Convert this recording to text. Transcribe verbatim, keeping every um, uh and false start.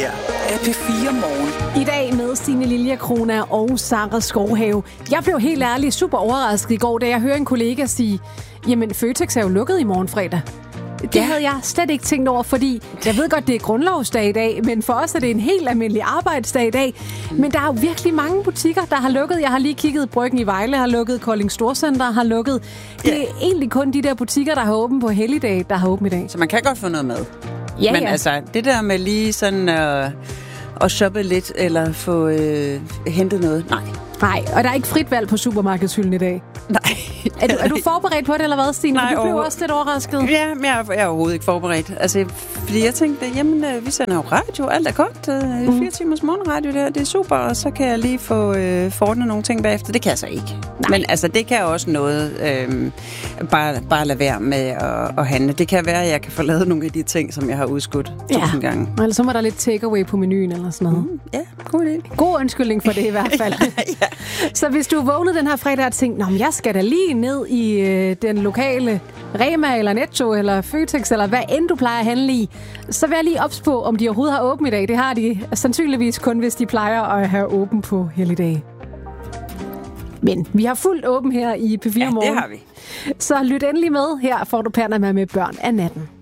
her er P fire Morgen. I dag med Stine Lilja Krona og Sara Skovhave. Jeg blev helt ærligt super overrasket i går, da jeg hørte en kollega sige, jamen Føtex er jo lukket i morgen fredag. Det ja. havde jeg slet ikke tænkt over, fordi jeg ved godt, det er grundlovsdag i dag, men for os er det en helt almindelig arbejdsdag i dag. Men der er jo virkelig mange butikker, der har lukket. Jeg har lige kigget, Bryggen i Vejle har lukket, Kolding Storcenter har lukket. Det er ja. egentlig kun de der butikker, der har åbent på helligdag, der har åbent i dag. Så man kan godt få noget med. Ja, men ja. altså, det der med lige sådan øh, at shoppe lidt, eller få øh, hentet noget, nej. Nej, og der er ikke frit valg på supermarkedshylden i dag. Nej. Er du, er du forberedt på det, eller hvad, Stine? Nej, du blev over... også lidt overrasket. Ja, men jeg er, jeg er overhovedet ikke forberedt. Altså, fordi jeg tænkte, jamen, øh, vi sender jo radio, alt er godt. Øh, mm. Fire timers morgenradio, det, det er super, og så kan jeg lige få øh, forordnet nogle ting bagefter. Det kan jeg så ikke. Nej. Men altså, det kan også noget, øh, bare, bare lade være med at, at handle. Det kan være, at jeg kan få lavet nogle af de ting, som jeg har udskudt tusind ja. gange. Eller så må der lidt takeaway på menuen eller sådan noget. Mm, ja, god idé. God undskyldning for det i hvert fald. ja. Så hvis du vågnede den her fredag og tænkte, nå, men jeg skal da lige ned i øh, den lokale Rema eller Netto eller Føtex eller hvad end du plejer at handle i, så vær lige ops på, om de overhovedet har åbent i dag. Det har de sandsynligvis kun, hvis de plejer at have åbent på helligdag. Men vi har fuldt åben her i P fire Morgen. Ja, det har vi. Så lyt endelig med. Her får du Panama med børn af natten.